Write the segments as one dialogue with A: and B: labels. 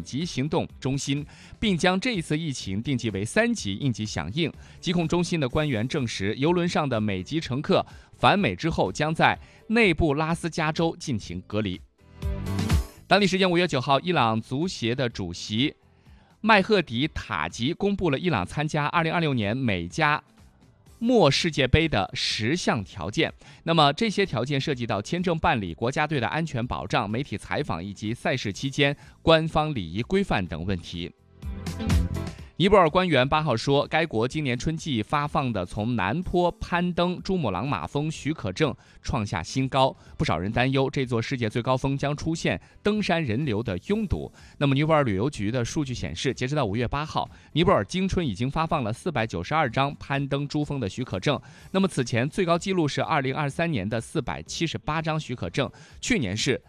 A: 急行动中心，并将这一次疫情定级为3级应急响应。疾控中心的官员证实，邮轮上的美籍乘客返美之后将在内布拉斯加州进行隔离。当地时间5月9号，伊朗足协的主席麦赫迪塔吉公布了伊朗参加2026年美加墨世界杯的10项条件。那么这些条件涉及到签证办理、国家队的安全保障、媒体采访以及赛事期间官方礼仪规范等问题。尼泊尔官员8号说，该国今年春季发放的从南坡攀登珠穆朗玛峰许可证创下新高，不少人担忧这座世界最高峰将出现登山人流的拥堵。那么尼泊尔旅游局的数据显示，截止到5月8号，尼泊尔今春已经发放了492张攀登珠峰的许可证。那么此前最高纪录是2023年的478张许可证，去年是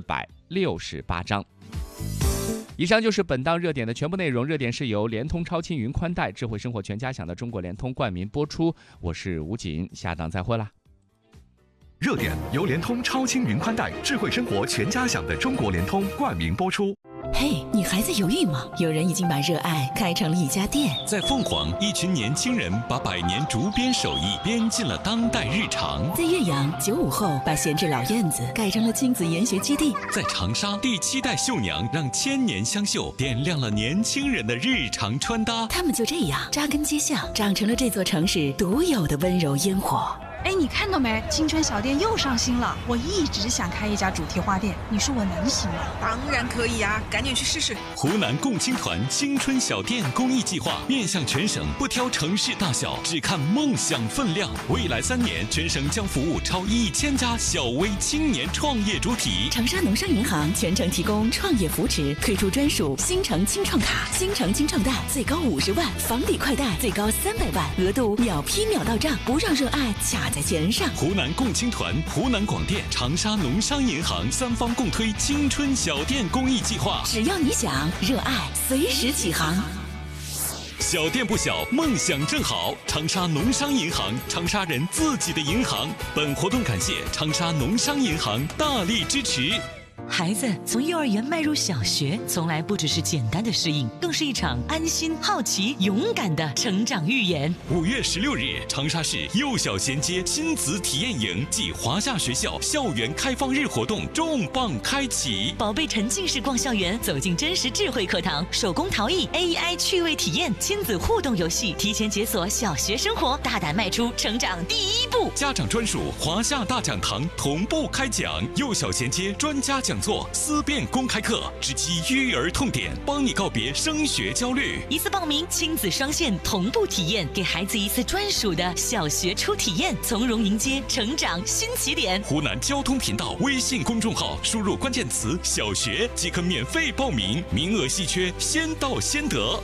A: 468张。以上就是本档热点的全部内容。热点是由联通超轻云宽带智慧生活全家享的中国联通冠名播出。我是吴锦，下档再会啦。
B: 热点由联通超轻云宽带智慧生活全家享的中国联通冠名播出。
C: 嘿，你还在犹豫吗？有人已经把热爱开成了一家店。
D: 在凤凰，一群年轻人把100年竹编手艺编进了当代日常。
C: 在岳阳，95后把闲置老院子改成了亲子研学基地。
D: 在长沙，第7代绣娘让千年香绣点亮了年轻人的日常穿搭。
C: 他们就这样扎根街巷，长成了这座城市独有的温柔烟火。
E: 哎，你看到没？青春小店又上新了。我一直想开一家主题花店，你说我能行吗？
F: 当然可以啊，赶紧去试试。
D: 湖南共青团青春小店公益计划面向全省，不挑城市大小，只看梦想分量。未来3年，全省将服务超1000家小微青年创业主体。
C: 长沙农商银行全程提供创业扶持，推出专属新城青创卡，新城青创贷最高50万，房抵快贷最高300万，额度秒批秒到账，不让热爱卡在钱上。
D: 湖南共青团、湖南广电、长沙农商银行3方共推青春小店公益计划。
C: 只要你想，热爱随时起航。
D: 小店不小，梦想正好。长沙农商银行，长沙人自己的银行。本活动感谢长沙农商银行大力支持。
G: 孩子从幼儿园迈入小学，从来不只是简单的适应，更是一场安心、好奇、勇敢的成长寓言。
D: 5月16日，长沙市幼小衔接亲子体验营暨华夏学校校园开放日活动重磅开启，
G: 宝贝沉浸式逛校园，走进真实智慧课堂，手工陶艺、AI 趣味体验、亲子互动游戏，提前解锁小学生活，大胆迈出成长第1步。
D: 家长专属华夏大讲堂同步开讲，幼小衔接专家讲座、思辨公开课，直击育儿痛点，帮你告别升学焦虑。
G: 一次报名，亲子双线同步体验，给孩子一次专属的小学初体验，从容迎接成长新起点。
D: 湖南交通频道微信公众号输入关键词小学即可免费报名，名额稀缺，先到先得。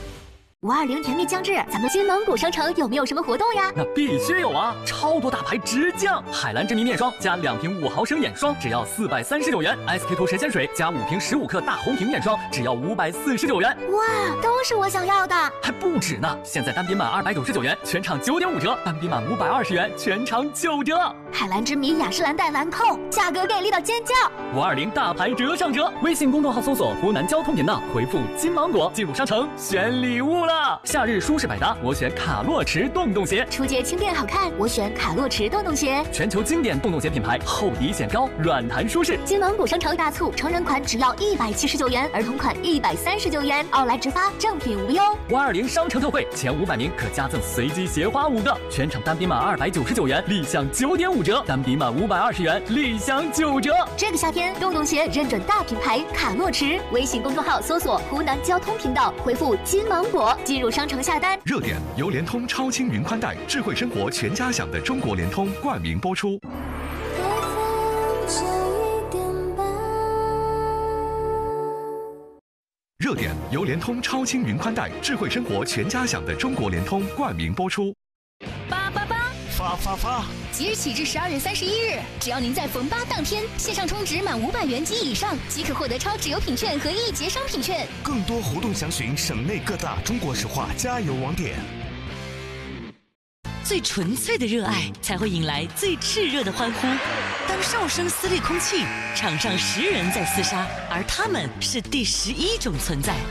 H: 520甜蜜将至，咱们金芒果商城有没有什么活动呀？
I: 那必须有啊！超多大牌直降，海蓝之谜面霜加2瓶5毫升眼霜，只要439元；SK2神仙水加5瓶15克大红瓶面霜，只要549元。
H: 哇，都是我想要的！
I: 还不止呢！现在单品满299元，全场9.5折；单品满520元，全场9折。
H: 海蓝之谜雅诗兰黛兰蔻，价格给力到尖叫
I: ！520大牌折上折，微信公众号搜索湖南交通频道，回复金芒果进入商城选礼物了。夏日舒适百搭，我选卡洛驰洞洞鞋；
H: 初阶轻便好看，我选卡洛驰洞洞鞋。
I: 全球经典洞洞鞋品牌，厚底显高，软弹舒适。
H: 金芒果商城大促，成人款只要179元，儿童款139元，奥莱直发，正品无忧。
I: 520商城特惠，前500名可加赠随机鞋花5个，全场单品满299元，立享9.5折；单品满520元，立享9折。
H: 这个夏天，洞洞鞋认准大品牌卡洛驰，微信公众号搜索湖南交通频道，回复金芒果进入商城下单。
B: 热点由联通超轻云宽带智慧生活全家享的中国联通冠名播出。热点由联通超轻云宽带智慧生活全家享的中国联通冠名播出。
J: 发！即日起至12月31日，只要您在逢8当天线上充值满500元及以上，即可获得超值优品券和1节商品券。
K: 更多活动详询省内各大中国石化加油网点。
G: 最纯粹的热爱，才会引来最炽热的欢呼。当哨声撕裂空气，场上10人在厮杀，而他们是第11种存在。